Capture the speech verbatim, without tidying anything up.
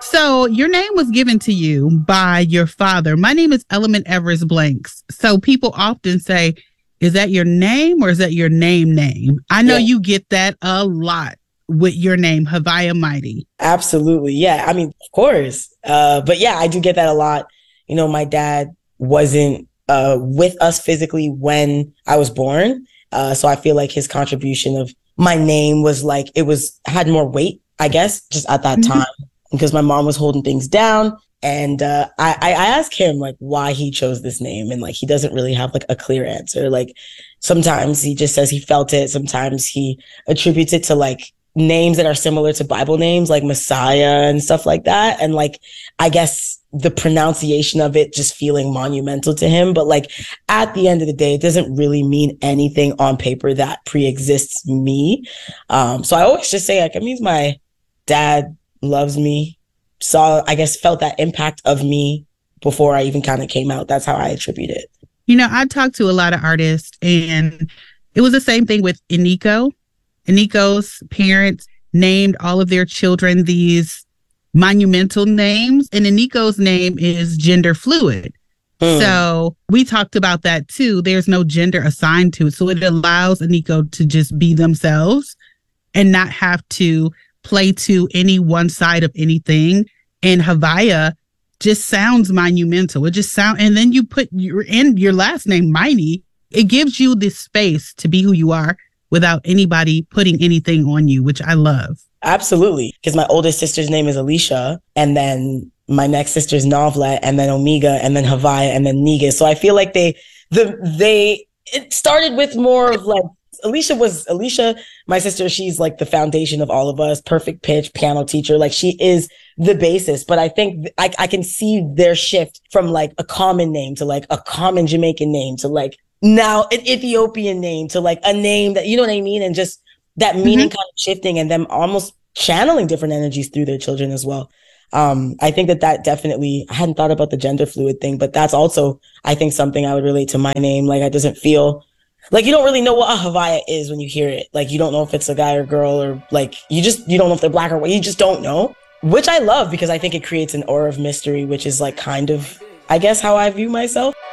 So your name was given to you by your father. My name is Element Everest Blanks. So people often say, is that your name or is that your name name? I know yeah. you get that a lot with your name, Havaya Mighty. Absolutely. Yeah. I mean, of course. Uh, but yeah, I do get that a lot. You know, my dad wasn't uh, with us physically when I was born. Uh, so I feel like his contribution of my name was like, it was, had more weight, I guess, just at that time. Because my mom was holding things down. And uh, I, I asked him like why he chose this name. And like, he doesn't really have like a clear answer. Like sometimes he just says he felt it. Sometimes he attributes it to like names that are similar to Bible names like Messiah and stuff like that. And like, I guess the pronunciation of it just feeling monumental to him. But like at the end of the day, it doesn't really mean anything on paper that pre-exists me. Um, so I always just say like, it means my dad loves me, saw, I guess, felt that impact of me before I even kind of came out. That's how I attribute it. You know, I talked to a lot of artists and it was the same thing with Eniko. Eniko's parents named all of their children these monumental names, and Eniko's name is gender fluid. Hmm. So we talked about that too. There's no gender assigned to it. So it allows Eniko to just be themselves and not have to play to any one side of anything. And Havaya just sounds monumental. It just sound, and then you put your in your last name, Mighty. It gives you this space to be who you are without anybody putting anything on you, which I love. Absolutely. Because my oldest sister's name is Alicia, and then my next sister's Novlet, and then Omega, and then Havaya, and then Niga. So I feel like they, the, they, it started with more of like, Alicia was, Alicia, my sister, she's like the foundation of all of us, perfect pitch, piano teacher. Like she is the basis. But I think I, I can see their shift from like a common name to like a common Jamaican name to like now an Ethiopian name to like a name that, you know what I mean? And just that meaning mm-hmm. kind of shifting and them almost channeling different energies through their children as well. Um, I think that that definitely, I hadn't thought about the gender fluid thing, but that's also, I think, something I would relate to my name. Like it doesn't feel like you don't really know what a Havaya is when you hear it. Like you don't know if it's a guy or girl or like you just, you don't know if they're black or white. You just don't know, which I love because I think it creates an aura of mystery, which is like kind of, I guess, how I view myself.